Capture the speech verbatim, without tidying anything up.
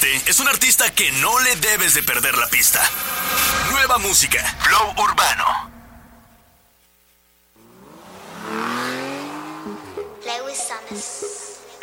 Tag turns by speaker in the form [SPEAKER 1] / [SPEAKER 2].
[SPEAKER 1] Este es un artista que no le debes de perder la pista. Nueva música, Flow Urbano.
[SPEAKER 2] Play with Samus.